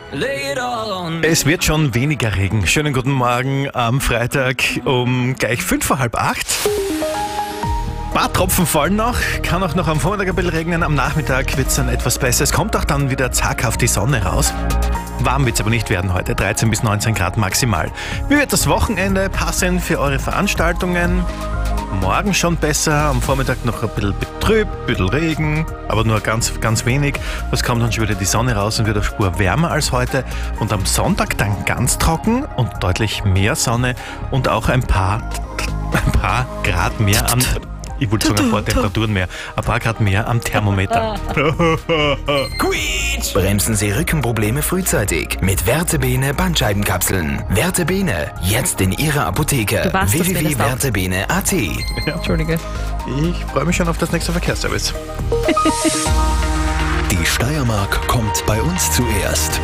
Es wird schon weniger Regen. Schönen guten Morgen am Freitag um gleich 7:45. Ein paar Tropfen fallen noch, kann auch noch am Vormittag ein bisschen regnen, am Nachmittag wird es dann etwas besser. Es kommt auch dann wieder zaghaft die Sonne raus. Warm wird es aber nicht werden heute, 13 bis 19 Grad maximal. Wie wird das Wochenende passen für eure Veranstaltungen? Morgen schon besser, am Vormittag noch ein bisschen betrübt, ein bisschen Regen, aber nur ganz, ganz wenig. Es kommt dann schon wieder die Sonne raus und wird eine Spur wärmer als heute. Und am Sonntag dann ganz trocken und deutlich mehr Sonne und auch ein paar Grad mehr an... Ich wollte sagen, ein paar Temperaturen mehr. Ein paar Grad mehr am Thermometer. Quietsch! Bremsen Sie Rückenprobleme frühzeitig mit Vertebene Bandscheibenkapseln. Vertebene, jetzt in Ihrer Apotheke. www.vertebene.at. Ja. Entschuldige. Ich freue mich schon auf das nächste Verkehrsservice. Die Steiermark kommt bei uns zuerst.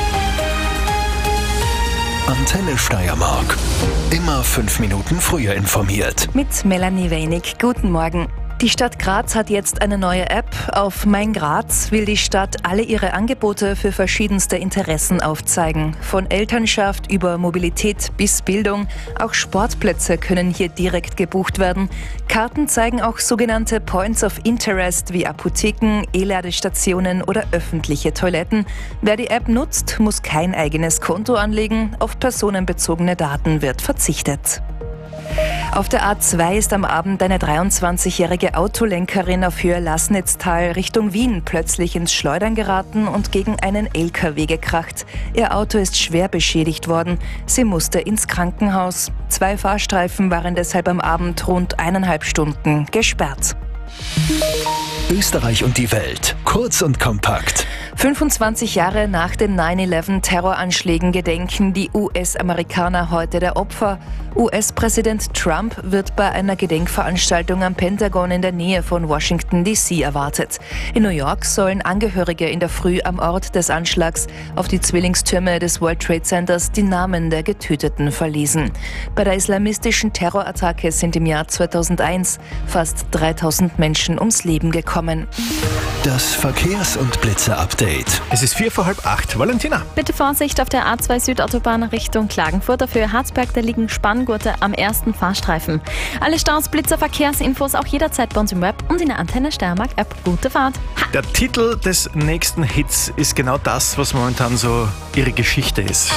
Antenne Steiermark. Immer 5 Minuten früher informiert. Mit Melanie Weinig. Guten Morgen. Die Stadt Graz hat jetzt eine neue App. Auf Mein Graz will die Stadt alle ihre Angebote für verschiedenste Interessen aufzeigen. Von Elternschaft über Mobilität bis Bildung. Auch Sportplätze können hier direkt gebucht werden. Karten zeigen auch sogenannte Points of Interest wie Apotheken, E-Ladestationen oder öffentliche Toiletten. Wer die App nutzt, muss kein eigenes Konto anlegen. Auf personenbezogene Daten wird verzichtet. Auf der A2 ist am Abend eine 23-jährige Autolenkerin auf Höhe Laßnitztal Richtung Wien plötzlich ins Schleudern geraten und gegen einen LKW gekracht. Ihr Auto ist schwer beschädigt worden. Sie musste ins Krankenhaus. 2 Fahrstreifen waren deshalb am Abend rund 1,5 Stunden gesperrt. Österreich und die Welt. Kurz und kompakt. 25 Jahre nach den 9/11-Terroranschlägen gedenken die US-Amerikaner heute der Opfer. US-Präsident Trump wird bei einer Gedenkveranstaltung am Pentagon in der Nähe von Washington D.C. erwartet. In New York sollen Angehörige in der Früh am Ort des Anschlags auf die Zwillingstürme des World Trade Centers die Namen der Getöteten verlesen. Bei der islamistischen Terrorattacke sind im Jahr 2001 fast 3000 Menschen ums Leben gekommen. Das Verkehrs- und Blitze-Update. Es ist 7:45. Valentina. Bitte Vorsicht auf der A2 Südautobahn Richtung Klagenfurt. Für Harzberg, da liegen Spanngurte am ersten Fahrstreifen. Alle Staus, Blitzer, Verkehrsinfos auch jederzeit bei uns im Web und in der Antenne Steiermark App. Gute Fahrt. Der Titel des nächsten Hits ist genau das, was momentan so ihre Geschichte ist.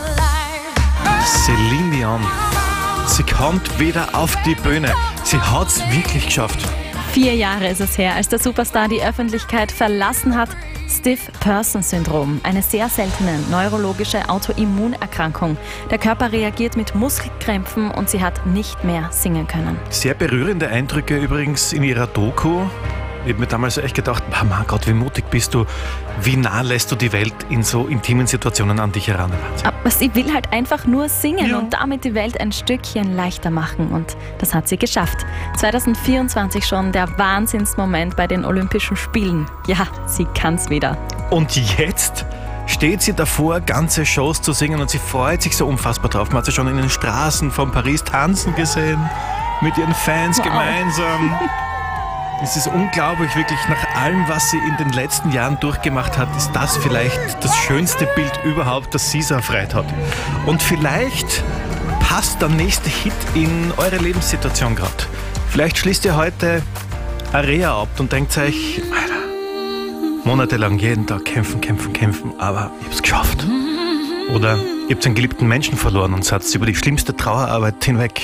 Celine Dion. Sie kommt wieder auf die Bühne. Sie hat's wirklich geschafft. 4 Jahre ist es her, als der Superstar die Öffentlichkeit verlassen hat. Stiff-Person-Syndrom, eine sehr seltene neurologische Autoimmunerkrankung. Der Körper reagiert mit Muskelkrämpfen und sie hat nicht mehr singen können. Sehr berührende Eindrücke übrigens in ihrer Doku. Ich habe mir damals echt gedacht, mein Gott, wie mutig bist du, wie nah lässt du die Welt in so intimen Situationen an dich heran? Aber sie will halt einfach nur singen Ja. und damit die Welt ein Stückchen leichter machen und das hat sie geschafft. 2024 schon der Wahnsinnsmoment bei den Olympischen Spielen. Ja, sie kann's wieder. Und jetzt steht sie davor, ganze Shows zu singen und sie freut sich so unfassbar drauf. Man hat sie schon in den Straßen von Paris tanzen gesehen, mit ihren Fans gemeinsam. Es ist unglaublich, wirklich nach allem, was sie in den letzten Jahren durchgemacht hat, ist das vielleicht das schönste Bild überhaupt, das sie so erfreut hat. Und vielleicht passt der nächste Hit in eure Lebenssituation gerade. Vielleicht schließt ihr heute eine Reha ab und denkt euch, Alter, monatelang jeden Tag kämpfen, aber ich hab's geschafft. Oder ihr habt einen geliebten Menschen verloren und seid über die schlimmste Trauerarbeit hinweg.